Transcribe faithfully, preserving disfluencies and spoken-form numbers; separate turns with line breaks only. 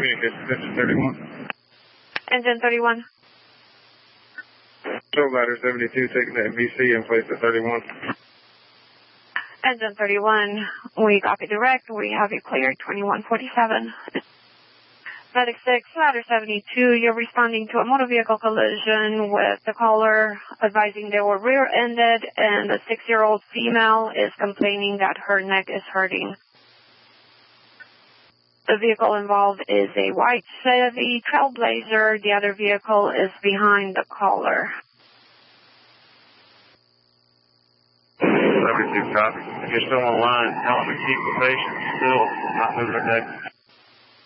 communication, Engine thirty-one.
Engine thirty-one.
Patrol ladder seventy-two, taking the M V C in place at thirty-one.
Engine thirty-one, we copy direct. We have you cleared twenty-one forty-seven. Medic six, ladder seventy-two, you're responding to a motor vehicle collision with the caller advising they were rear-ended, and the six-year-old female is complaining that her neck is hurting. The vehicle involved is a white Chevy Trailblazer. The other vehicle is behind the caller.
seventy-two copy. If you're still online, tell them to keep the patient still, not move their neck.